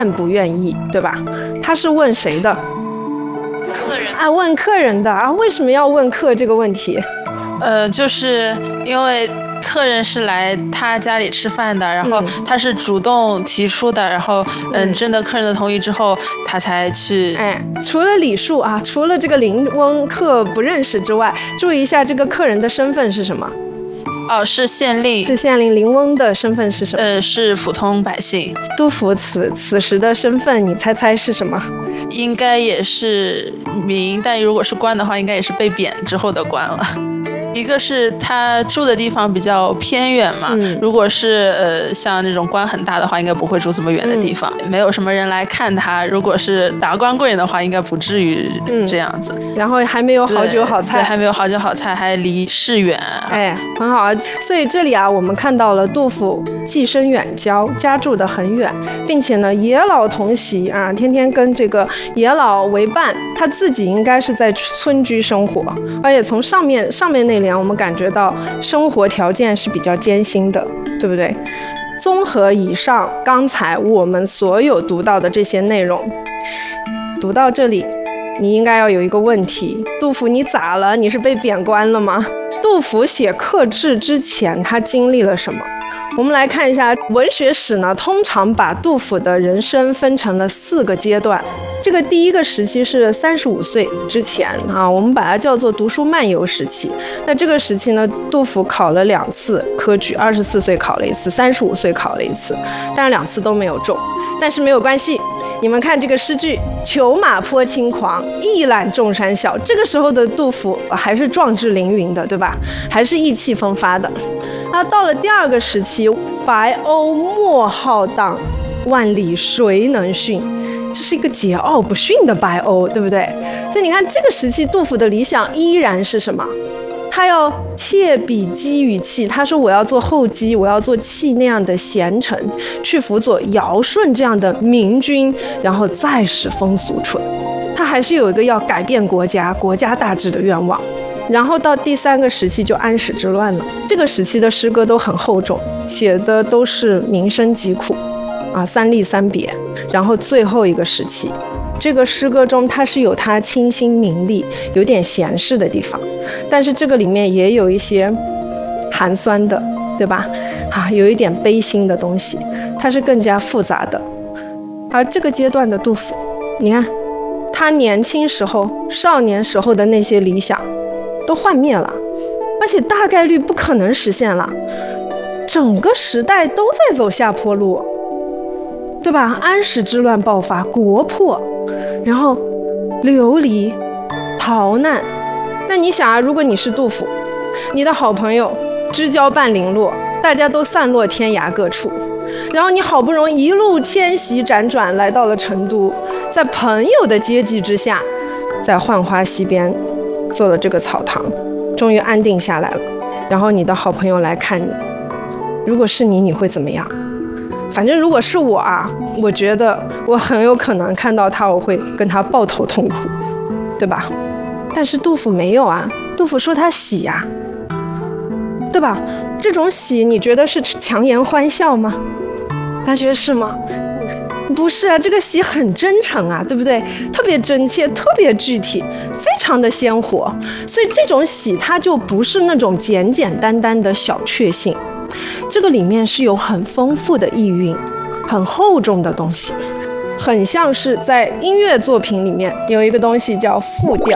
不愿意，对吧？他是问谁的？ 客人啊，问客人的啊。为什么要问客这个问题？ 就是因为客人是来他家里吃饭的，然后他是主动提出的，然后征得客人的同意之后，他才去。 除了礼数啊，除了这个邻翁客不认识之外，注意一下这个客人的身份是什么？ 是县令。 是县令。邻翁的身份是什么？ 是普通百姓。 杜甫此时的身份，你猜猜是什么？ 应该也是民，但如果是官的话，应该也是被贬之后的官了。一个是他住的地方比较偏远嘛，如果是像那种官很大的话，应该不会住这么远的地方，没有什么人来看他。如果是达官贵人的话，应该不至于这样子。 然后还没有好酒好菜， 对，还没有好酒好菜，还离市远。 很好啊。所以这里啊，我们看到了杜甫寄身远郊，家住得很远，并且呢，野老同席啊，天天跟这个野老为伴。他自己应该是在村居生活，而且从上面那联我们感觉到生活条件是比较艰辛的，对不对？综合以上刚才我们所有读到的这些内容，读到这里你应该要有一个问题：杜甫你咋了？你是被贬官了吗？杜甫写客至之前他经历了什么？我们来看一下文学史呢，通常把杜甫的人生分成了4个阶段。这个第一个时期是35岁之前啊，我们把它叫做读书漫游时期。那这个时期呢，杜甫考了2次科举，24岁考了1次，35岁考了1次，当然2次都没有中，但是没有关系。你们看这个诗句，裘马颇轻狂，一览众山小。这个时候的杜甫还是壮志凌云的，对吧？还是意气风发的。那到了第2个时期，白鸥莫好荡，万里谁能驯？这是一个桀骜不驯的白鸥，对不对？所以你看这个时期杜甫的理想依然是什么？他要切比姬与戚，他说我要做后姬，我要做戚那样的贤臣，去辅佐尧舜这样的明君，然后再使风俗淳。他还是有一个要改变国家大治的愿望。然后到第3个时期就安史之乱了，这个时期的诗歌都很厚重，写的都是民生疾苦啊，3离3别。然后最后一个时期，这个诗歌中它是有它清新明丽有点闲适的地方，但是这个里面也有一些寒酸的，对吧？有一点悲心的东西，它是更加复杂的。而这个阶段的杜甫，你看他年轻时候少年时候的那些理想都幻灭了，而且大概率不可能实现了，整个时代都在走下坡路，对吧？安史之乱爆发，国破，然后流离逃难。那你想啊，如果你是杜甫，你的好朋友知交半零落，大家都散落天涯各处，然后你好不容易一路迁徙辗转来到了成都，在朋友的接济之下，在浣花溪边做了这个草堂，终于安定下来了。然后你的好朋友来看你，如果是你，你会怎么样？反正如果是我啊，我觉得我很有可能看到他，我会跟他抱头痛哭，对吧？但是杜甫没有啊，杜甫说他喜呀，对吧？这种喜你觉得是强颜欢笑吗？大家觉得是吗？不是啊，这个喜很真诚啊，对不对？特别真切，特别具体，非常的鲜活。所以这种喜它就不是那种简简单单的小确幸，这个里面是有很丰富的意蕴，很厚重的东西，很像是在音乐作品里面有一个东西叫复调。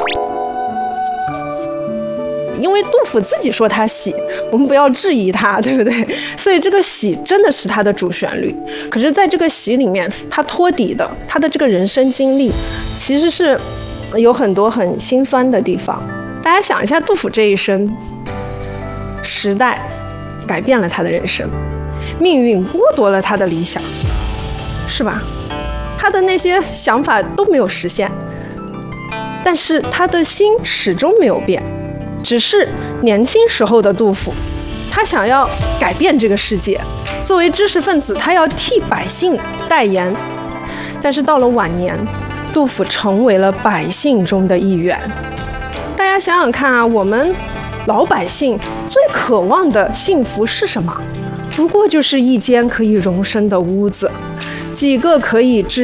因为杜甫自己说他喜，我们不要质疑他，对不对？所以这个喜真的是他的主旋律。可是在这个喜里面，他托底的他的这个人生经历其实是有很多很心酸的地方。大家想一下，杜甫这一生，时代改变了他的人生，命运剥夺了他的理想，是吧？他的那些想法都没有实现，但是他的心始终没有变。只是年轻时候的杜甫，他想要改变这个世界，作为知识分子，他要替百姓代言。但是到了晚年，杜甫成为了百姓中的一员。大家想想看啊，我们老百姓最渴望的幸福是什么？不过就是一间可以容身的屋子， 几个可以治